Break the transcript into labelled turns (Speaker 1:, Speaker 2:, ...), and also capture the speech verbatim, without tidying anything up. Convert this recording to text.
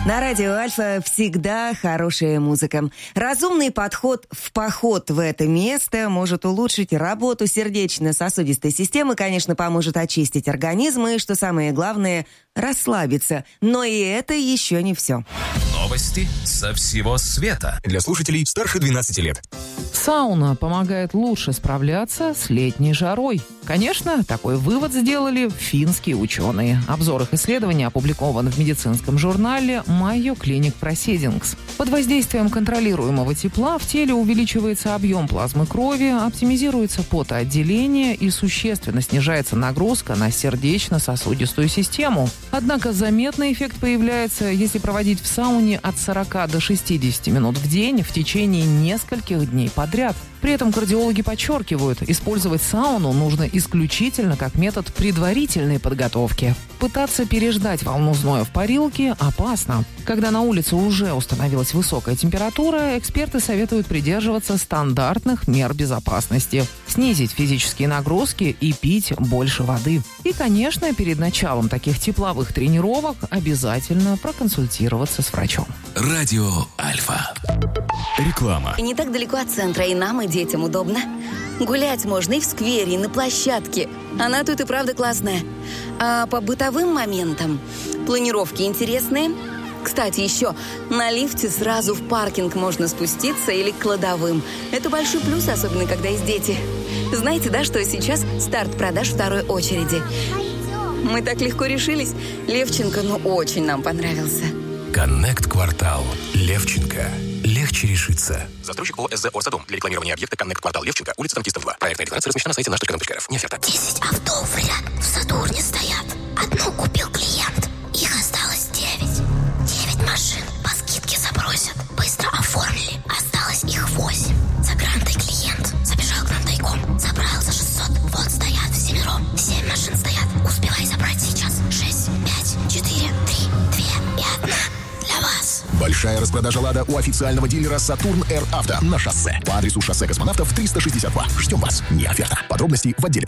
Speaker 1: На радио Альфа всегда хорошая музыка. Разумный подход в поход в это место может улучшить работу сердечно-сосудистой системы, конечно, поможет очистить организм и, что самое главное, расслабиться. Но и это еще не все.
Speaker 2: Новости со всего света.
Speaker 3: Для слушателей старше двенадцати лет.
Speaker 4: Сауна помогает лучше справляться с летней жарой. Конечно, такой вывод сделали финские ученые. Обзор их исследования опубликован в медицинском журнале Mayo Clinic Proceedings. Под воздействием контролируемого тепла в теле увеличивается объем плазмы крови, оптимизируется потоотделение и существенно снижается нагрузка на сердечно-сосудистую систему. Однако заметный эффект появляется, если проводить в сауне от сорока до шестидесяти минут в день в течение нескольких дней подряд. При этом кардиологи подчеркивают, использовать сауну нужно исключительно как метод предварительной подготовки. Пытаться переждать волну зноя в парилке опасно. Когда на улице уже установилась высокая температура, эксперты советуют придерживаться стандартных мер безопасности, снизить физические нагрузки и пить больше воды. И, конечно, перед началом таких тепловых тренировок обязательно проконсультироваться с врачом.
Speaker 2: Радио Альфа.
Speaker 3: Реклама.
Speaker 5: И не так далеко от центра, и нам, и детям удобно. Гулять можно и в сквере, и на площадке. Она тут и правда классная. А по бытовым моментам планировки интересные. Кстати, еще на лифте сразу в паркинг можно спуститься или к кладовым. Это большой плюс, особенно когда есть дети. Знаете, да, что сейчас старт продаж второй очереди? Мы так легко решились. Левченко, ну, очень нам понравился.
Speaker 2: Коннект-квартал.
Speaker 3: Левченко. Легче решиться.
Speaker 6: Застройщик ООО СЗ «Орсадом». Для рекламирования объекта «Коннект-квартал Левченко», улица Танкистов, два. Проектная декларация размещена на сайте наш точка ком точка эр эф. Не оферта.
Speaker 7: Десять авто в ряд в Сатурне стоят. Одну купил клиент. Их осталось девять. Девять машин по скидке забросят. Быстро оформили. Осталось их восемь. За грантой клиент забежал к нам тайком. Забрал за шестьсот. Вот стоят всемиром. Семь машин стоят. Успевай забрать сейчас. Шесть, пять, четыре, три, две и одна. Для вас.
Speaker 3: Большая распродажа «Лада» у официального дилера «Сатурн Р Авто» на шоссе. По адресу шоссе Космонавтов триста шестьдесят два. Ждем вас. Не оферта. Подробности в отделе